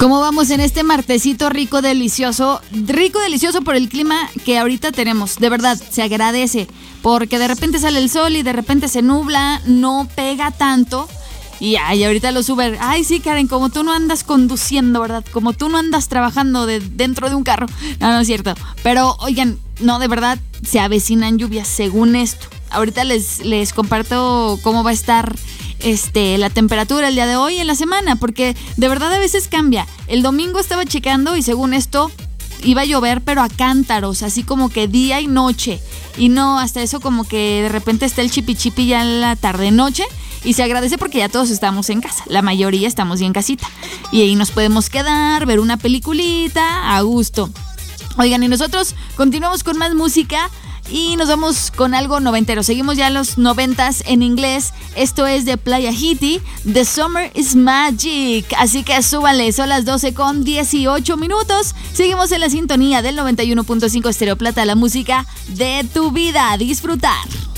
¿Cómo vamos en este martesito rico, delicioso por el clima que ahorita tenemos? De verdad, se agradece, porque de repente sale el sol y de repente se nubla, no pega tanto. Y ahorita los Uber, sí, Karen, como tú no andas conduciendo, ¿verdad? Como tú no andas trabajando dentro de un carro. No es cierto. Pero, oigan, no, de verdad, se avecinan lluvias según esto. Ahorita les comparto cómo va a estar la temperatura el día de hoy en la semana, porque de verdad a veces cambia. El domingo estaba checando y según esto iba a llover, pero a cántaros, así como que día y noche. Y no, hasta eso como que de repente está el chipi ya en la tarde-noche. Y se agradece porque ya todos estamos en casa. La mayoría estamos ya en casita. Y ahí nos podemos quedar, ver una peliculita a gusto. Oigan, y nosotros continuamos con más música y nos vamos con algo noventero. Seguimos ya los 90s en inglés. Esto es de Playa Hiti, The Summer is Magic. Así que súbanle, son las 12:18. Seguimos en la sintonía del 91.5 Estéreo Plata, la música de tu vida. A disfrutar.